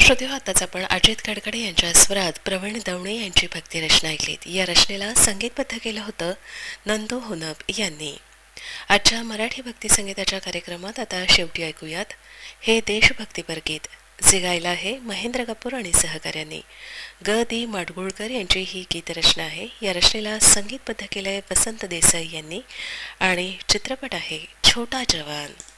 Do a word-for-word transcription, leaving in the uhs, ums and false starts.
श्रोते हो, आताच आपण अजित कडकडे यांच्या स्वरात प्रवीण दवणे यांची भक्ती रचना ऐकलीत। या रचनेला संगीतबद्ध केलं होतं नंदू होनप यांनी। आजच्या मराठी भक्ती संगीताच्या कार्यक्रमात आता शेवटी ऐकूयात हे देशभक्तीपर गीत, जे गायला आहे महेंद्र कपूर आणि सहकार्यांनी। ग दी माडगुळकर यांची ही गीतरचना आहे। या रचनेला संगीतबद्ध केलंय वसंत देसाई यांनी आणि चित्रपट आहे छोटा जवान।